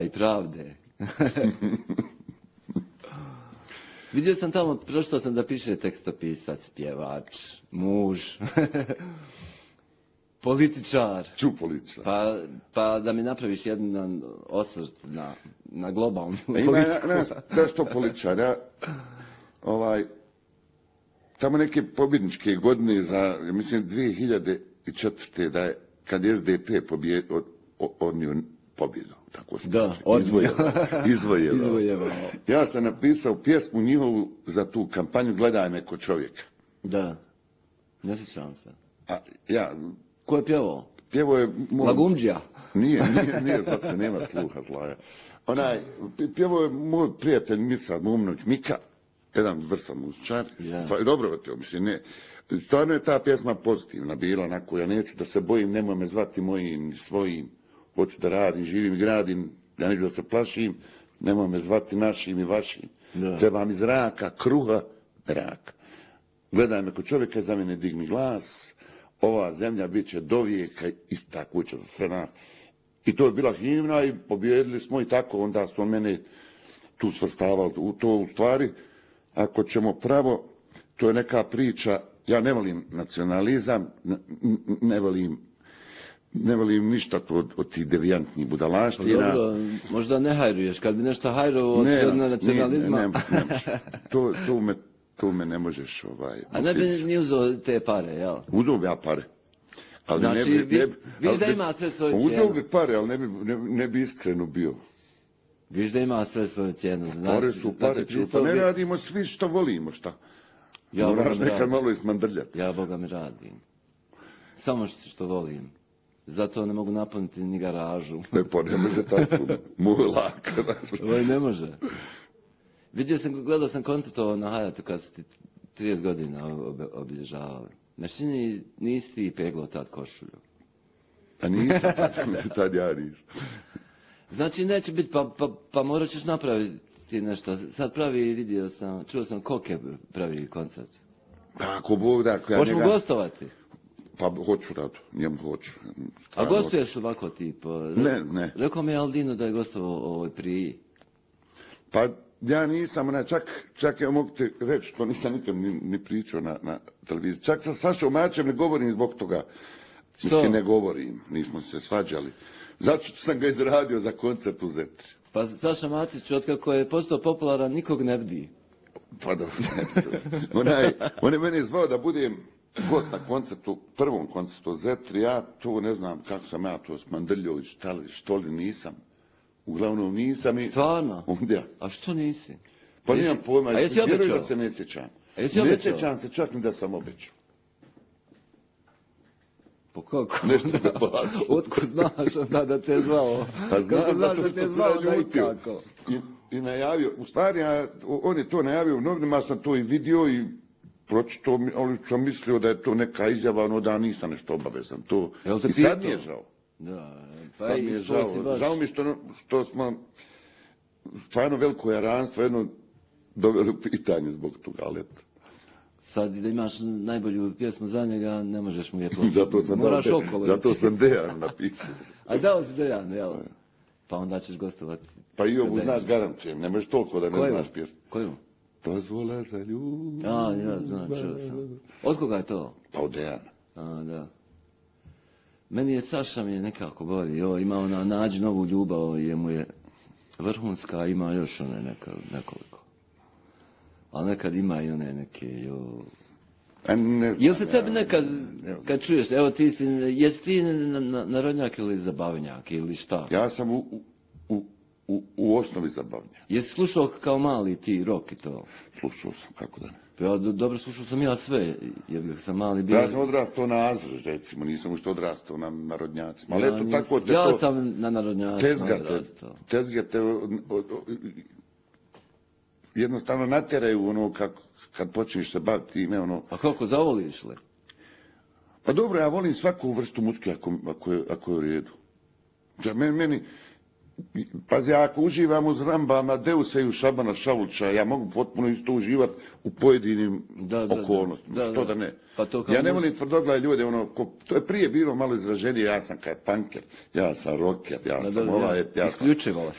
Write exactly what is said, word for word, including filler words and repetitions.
i pravde. Vidio sam tamo, pročitao sam da piše tekstopisac, pjevač, muž, političar. Ču političar. Pa, pa da mi napraviš jedan osvrt na, na globalnu politiku. Ima, ne, da što političar, ja, ovaj, tamo neke pobjedničke godine za, mislim, dvije hiljade četvrte da je, kad je S D P pobjed, od, odnio pobjedu. Tako se da, izvojevao. Izvojevao. Ja sam napisao pjesmu njihovu za tu kampanju Gledaj me ko čovjeka. Da, ne sjećam se. A, ja... Ko je pjevao? Pjevao je... Moj... Lagumđija? Nije, nije, nije, sad se nema sluha zlaja. Onaj, pjevao je moj prijatelj Mica Mumnović, Mika, jedan vrsan muzičar. Yeah. Dobro je pjevao, mislim, ne. Stvarno je ta pjesma pozitivna bila, onako, ja neću da se bojim, nemoj me zvati mojim, svojim. Hoću da radim, živim i gradim, ja neću da se plašim, nemoj me zvati našim i vašim. Da. Treba mi zraka, kruha, mraka. Gledaj me ko čovjeka, za mene digni glas, ova zemlja bit će do vijeka ista kuća za sve nas. I to je bila himna i pobjedili smo i tako, onda su mene tu svrstavali u to u stvari. Ako ćemo pravo, to je neka priča, ja ne volim nacionalizam, ne, ne volim Ne volim ništa to od, od tih devijantnih budalaština. Dobro, možda ne hajruješ, kad bi nešto hajruo od ne, nacionalizma. Ne, ne, ne, ne, to, to, me, to me ne možeš... Ovaj, a ne bi ni uzeo te pare, jel? Uzeo bi ja pare. Ali znači, ne bi, ne bi, viš da ima sve svoju cijenu. Uzeo bi pare, ali ne bi, ne, ne bi iskreno bio. Viš da ima sve svoju cijenu. Znači, pare su pare, znači, ču, pa ne radimo svi što volimo, šta? Ja moraš nekad malo ismandrljati. Ja, Boga mi radim. Samo što, što volim. Zato ne mogu napuniti ni garažu. Ne, pa ne može tako. Moje laka. Ovo ne može. Vidio sam, gledao sam koncertovo na Hayatu kad su ti trideset godina obilježavali. Mašini nisi ti peglo tad košulju. A nisam, tad, tad ja nisam. Znači neće biti, pa, pa, pa morat ćeš napraviti nešto. Sad pravi, vidio sam, čuo sam Koke pravi koncert. Ako Bog da, ako ja Možemo njega... gostovati? Pa hoću rado, njemu hoću. A gostuješ ovako tipa? Ne, ne. Rekao mi je Aldino da je gostovao ovoj priji. Pa ja nisam, ne, čak, čak ja mogu ti reći, to nisam nikad ni, ni pričao na, na televiziji. Čak sa Sašom Mačem ne govorim zbog toga. Što? Mislim, ne govorim, nismo se svađali. Zato što sam ga izradio za koncert u Zetri. Pa Saša Matić, otkako je postao popularan, nikog ne vidi. Pa dobro. Onaj, on je mene zvao da budem gost na koncertu, prvom koncertu Zetri, ja to ne znam kako sam ja to smandrljio i što li, što li nisam. Uglavnom nisam i... Stvarno? Ondja. A što nisi? Pa nijem pojma, a jesi vjeruj obećao? Da se ne sjećam. A jesi ne obećao? sjećam se čak ni da sam obećao. Po kako? Nešto me plaću. Otko znaš onda da te zvao? Pa znam, kako znaš da, da te zvao da i kako? I, I najavio, u stvari, ja, on je to najavio u novinama, sam to i vidio i pročito, ali sam mislio da je to neka izjava, ono da nisam nešto obavezan. To, i sad mi je žao. Da, pa sad mi je žao. Baš... Žao mi što, što smo stvarno veliko jaranstvo jedno doveli u pitanje zbog toga, ali eto. Sad da imaš najbolju pjesmu za njega, ne možeš mu je pločiti. zato sam, Moraš de, okolo. Zato sam Dejan napisao. A dao si Dejan, jel? Pa onda ćeš gostovati. Pa i ovu znaš garantujem, ne možeš toliko da ne Koju? Znaš pjesmu. Koju? Dozvola za ljubav. A, ja znam, čuo sam. Od koga je to? Pa od Dejana. A, da. Meni je Saša mi je nekako bolji. Jo, ima ona nađi novu ljubav, je mu je vrhunska, ima još one neka, nekoliko. Ali nekad ima i one neke, jo... A ne znam, jel se tebi ja, nekad, ne, kad čuješ, evo ti si, jesi ti narodnjak ili zabavnjak ili šta? Ja sam u, u, u, u osnovi zabavnjak. Jesi slušao kao mali ti rock i to? Slušao sam, kako da ne. Pa ja do, dobro slušao sam ja sve, jer sam mali bio... Ja sam odrastao na Azri, recimo, nisam ušto odrastao na narodnjacima. Ali ja, eto, nis, tako te ja to... sam na narodnjacima odrastao. Tezge te... O, o, o, jednostavno natjeraju ono kako, kad počneš se baviti time, ono... A kako, zavoliš li? Pa dobro, ja volim svaku vrstu muzike ako, ako, je, ako je u redu. Ja, meni, meni, pazi, ako uživam uz Rambama, Deuseju, Šabana, Šavuća, ja mogu potpuno isto uživati u pojedinim da, da, okolnostima. Da, da, što da ne. Pa to ja ne volim tvrdoglaje ljude, ono, ko, to je prije bilo malo izraženije, ja sam kaj punker, ja sam rocker, ja da, sam da, ovaj, ja, ja isključivost.